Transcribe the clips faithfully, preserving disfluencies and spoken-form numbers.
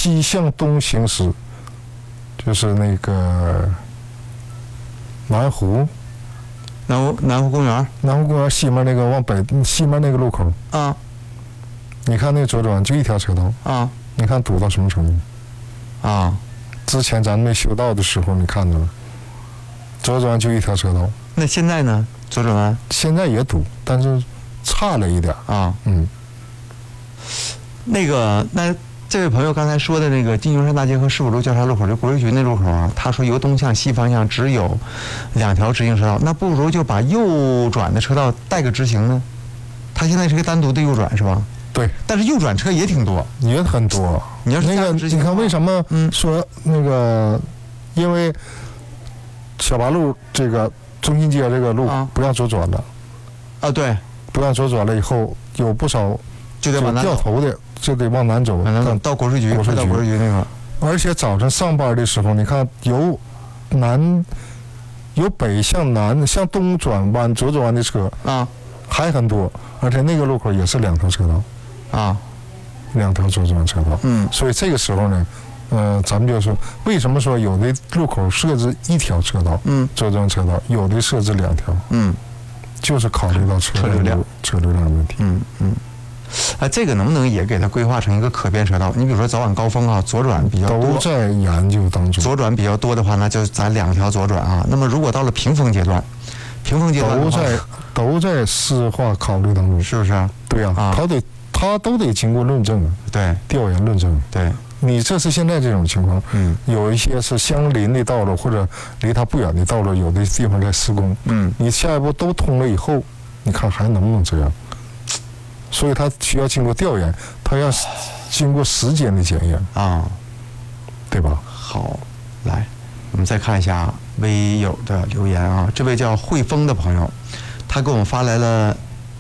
西向东行驶，就是那个南湖。 南湖南湖公园， 南湖公园西面那个往北西面那个路口啊， 你看那个左转就一条车道啊， 你看堵到什么程度啊？ 之前咱没修道的时候，你看着了，左转就一条车道。 那现在呢？左转弯现在也堵，但是差了一点啊。 嗯， 那个那。这位朋友刚才说的那个金牛山大街和市府路交叉路口，就国税局那路口啊，他说由东向西方向只有两条直行车道，那不如就把右转的车道带个直行呢？他现在是个单独的右转是吧？ 对， 但是右转车也挺多， 也很多。 你要是那个，你看为什么说那个？因为小八路这个中心街这个路不让左转了。 啊，对， 不让左转了以后，有不少就得往南掉头的。就得往南走， 到到国税局， 国税局， 到国税局那个。 而且早晨上班的时候，你看由南由北向南向东转弯、左转弯的车啊， 还很多，而且那个路口也是两条车道啊， 两条左转弯车道。 嗯， 所以这个时候呢，呃，咱们就说，为什么说有的路口设置一条车道， 嗯， 左转弯车道，有的设置两条， 嗯， 就是考虑到车流量、 车流量的问题。 嗯嗯。啊，这个能不能也给它规划成一个可变车道？你比如说早晚高峰啊，左转比较多， 都在研究当中。 左转比较多的话，那就咱两条左转啊。那么如果到了平峰阶段，平峰阶段都在都在市化考虑当中， 是不是啊？ 对呀、啊，啊、他得他都得经过论证啊， 对， 调研论证。 对， 你这是现在这种情况， 嗯， 有一些是相邻的道路或者离它不远的道路，有的地方在施工， 嗯， 你下一步都通了以后，你看还能不能这样？所以它需要经过调研，它要经过时间的检验啊， 对吧？ 好，来，我们再看一下微友的留言啊，这位叫汇丰的朋友，他给我们发来了，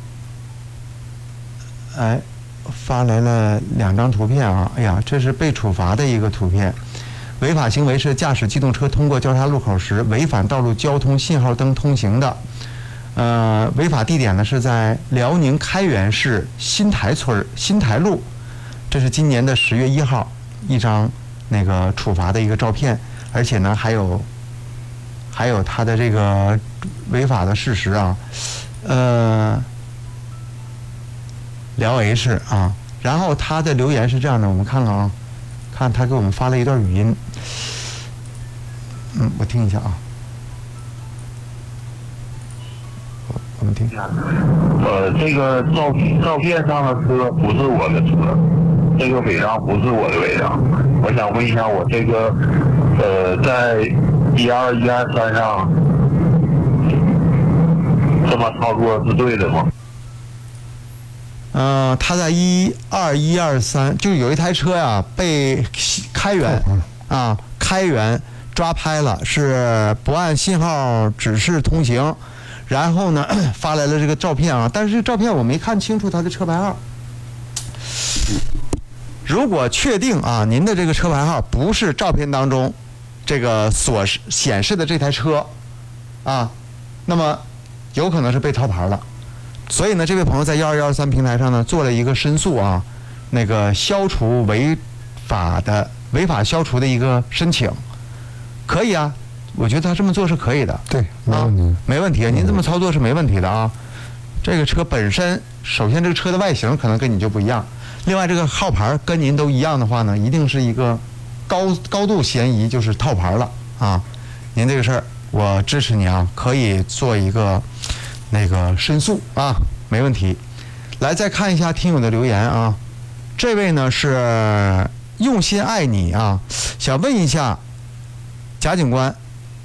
哎，发来了两张图片啊，哎呀，这是被处罚的一个图片。违法行为是驾驶机动车通过交叉路口时违反道路交通信号灯通行的。呃，违法地点呢是在辽宁开原市新台村新台路，这是今年的十月一号一张那个处罚的一个照片，而且呢还有还有他的这个违法的事实啊，呃，辽 H 啊，然后他的留言是这样的，我们看看啊，看他给我们发了一段语音，嗯，我听一下啊。我们听。 呃，这个照照片上的车不是我的车，这个违章不是我的违章。我想问一下，我这个呃，在一二一二三上这么操作是对的吗？ 嗯、呃，他在一二一二三，就有一台车呀被开原啊开原抓拍了，是不按信号指示通行。然后呢，发来了这个照片啊，但是这个照片我没看清楚他的车牌号。如果确定啊，您的这个车牌号不是照片当中这个所显示的这台车啊，那么有可能是被套牌了。所以呢，这位朋友在幺二幺三平台上呢做了一个申诉啊，那个消除违法的违法消除的一个申请，可以啊。我觉得他这么做是可以的， 对，没问题， 啊、没问题。您这么操作是没问题的啊。这个车本身，首先这个车的外形可能跟你就不一样，另外这个号牌跟您都一样的话呢，一定是一个高高度嫌疑，就是套牌了啊。您这个事儿，我支持你啊，可以做一个那个申诉啊，没问题。来，再看一下听友的留言啊。这位呢是用心爱你啊，想问一下贾警官。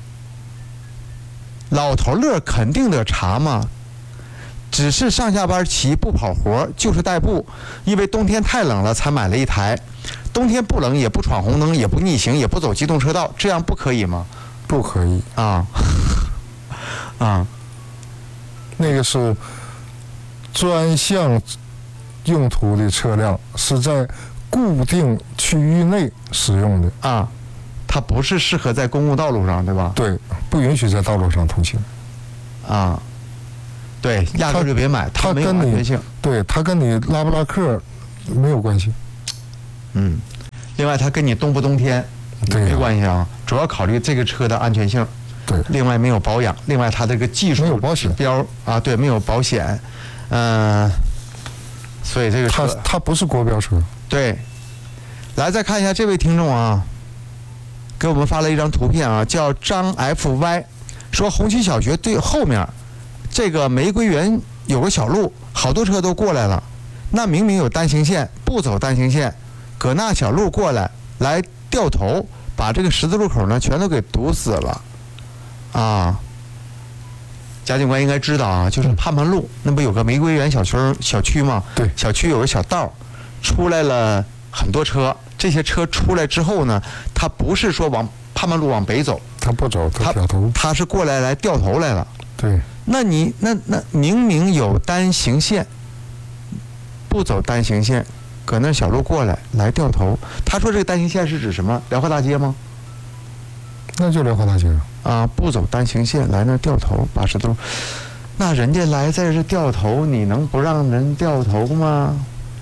老头乐肯定得查吗？只是上下班骑不跑活，就是代步，因为冬天太冷了才买了一台。冬天不冷也不闯红灯，也不逆行，也不走机动车道，这样不可以吗？ 不可以啊啊， 那个是专项用途的车辆，是在固定区域内使用的啊。它不是适合在公共道路上，对吧？ 对，不允许在道路上通行。 啊，对，压根就别买， 它没有安全性。 对，它跟你拉不拉客没有关系。 嗯， 另外，它跟你冬不冬天对呀没关系啊，主要考虑这个车的安全性。 对， 另外没有保养，另外它这个技术没有保险指标啊，对，没有保险，嗯、所以这个它车它不是国标车。 对。来，再看一下这位听众啊，给我们发了一张图片啊，叫张 F Y， 说红旗小学对后面这个玫瑰园有个小路，好多车都过来了，那明明有单行线，不走单行线，搁那小路过来，来掉头，把这个十字路口呢全都给堵死了，啊。贾警官应该知道啊，就是盼盼路那不有个玫瑰园小区小区吗？ 对， 小区有个小道，出来了很多车，这些车出来之后呢，它不是说往盼盼路往北走， 它不走，它它掉头。 它是过来来掉头来了。 对， 那你那那明明有单行线，不走单行线，搁那小路过来来掉头。他说这个单行线是指什么？辽华大街吗？ 那就辽华大街了。 啊，不走单行线来那掉头，把十字路。那人家来在这掉头，你能不让人掉头吗？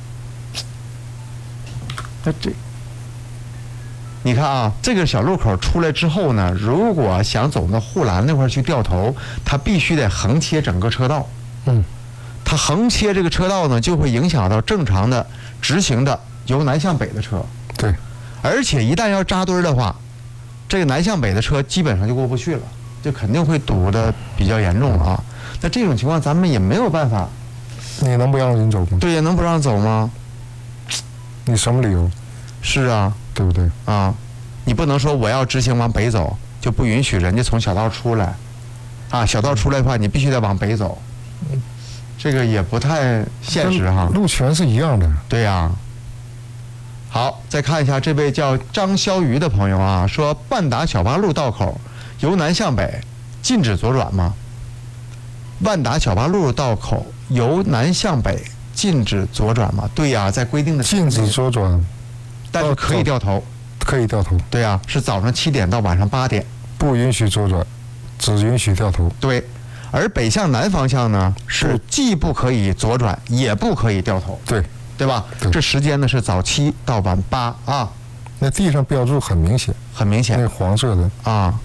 那这，你看啊，这个小路口出来之后呢，如果想走那护栏那块去掉头，他必须得横切整个车道。 嗯， 他横切这个车道呢，就会影响到正常的直行的由南向北的车。 对， 而且一旦要扎堆儿的话，这个南向北的车基本上就过不去了，就肯定会堵得比较严重了啊。那这种情况咱们也没有办法。 你能不让人走吗？ 对呀，能不让走吗？ 你什么理由？ 是啊， 对不对？ 啊，你不能说我要直行往北走，就不允许人家从小道出来，啊，小道出来的话，你必须得往北走，这个也不太现实哈。 路权是一样的。 对呀。好，再看一下这位叫张潇鱼的朋友啊，说万达小八路道口由南向北禁止左转吗？万达小八路道口由南向北禁止左转吗？对呀，在规定的禁止左转， 但是可以掉头。 可以掉头。 对呀，是早上七点到晚上八点。 不允许左转，只允许掉头。 对，而北向南方向呢，是既不可以左转，也不可以掉头。 对， 对吧？ 对， 这时间呢是早七到晚八啊。 那地上标注很明显， 很明显， 那黄色的啊。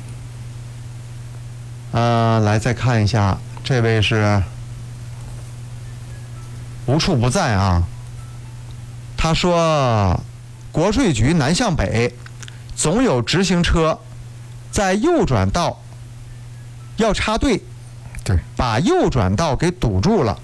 呃，来再看一下，这位是无处不在啊。他说，国税局南向北总有直行车在右转道要插队， 对， 把右转道给堵住了。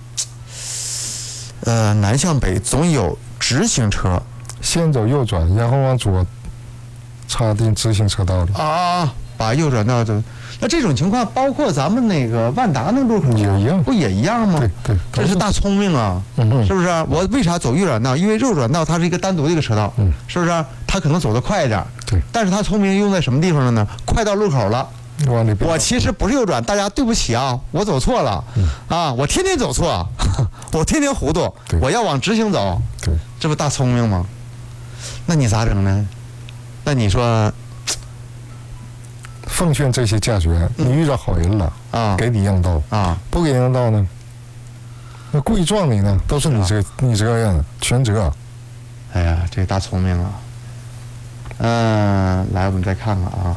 呃，南向北总有直行车， 先走右转，然后往左插进直行车道里。 啊啊啊！把右转道的，那这种情况包括咱们那个万达那路口也一样， 不也一样吗？ 对对， 这是大聪明啊， 嗯嗯， 是不是？我为啥走右转道？因为右转道它是一个单独的一个车道， 嗯，是不是？它可能走得快一点， 对， 但是它聪明用在什么地方了呢？快到路口了。 往里边。 我其实不是右转，大家对不起啊，我走错了， 嗯、 啊，我天天走错，我天天糊涂，我要往直行走， 对， 这不大聪明吗？那你咋整呢？那你说， 奉劝这些驾驶员，你遇到好人了啊， 给你让道啊， 不给让道呢，那故意撞你呢，都是你这个你这样的全责。 哎呀，这大聪明啊！嗯、呃，来，我们再看看啊。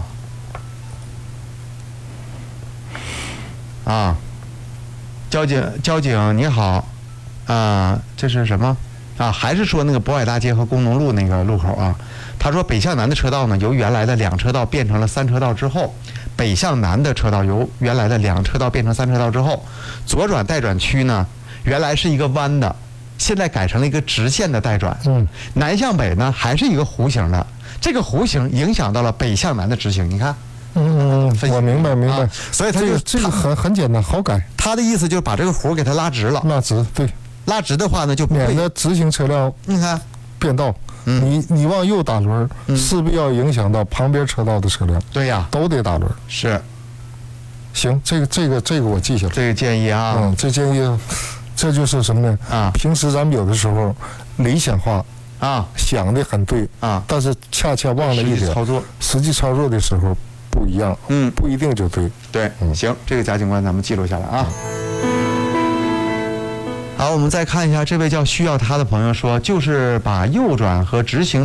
啊，交警，交警你好，啊，这是什么？啊，还是说那个渤海大街和工农路那个路口啊？他说北向南的车道呢，由原来的两车道变成了三车道之后，北向南的车道由原来的两车道变成三车道之后，左转待转区呢，原来是一个弯的，现在改成了一个直线的待转。 嗯， 南向北呢还是一个弧形的，这个弧形影响到了北向南的直行，你看。 嗯嗯，我明白明白， 啊、所以他就、 这个这个很很简单，好改。 他的意思就是把这个弧给它拉直了。 拉直，对。 拉直的话呢，就不免得直行车辆你看变道， 嗯、 你你往右打轮， 嗯、 势必要影响到旁边车道的车辆。 对呀， 都得打轮。 是。 行，这个这个这个我记下了。 这个建议啊， 嗯，这建议，这就是什么呢？ 啊， 平时咱们有的时候理想化啊， 想的很对啊， 但是恰恰忘了一点， 操作实际操作的时候不一样， 嗯， 不一定就对。 对，嗯，行，这个贾警官咱们记录下来啊。好，我们再看一下这位叫需要他的朋友说，就是把右转和直行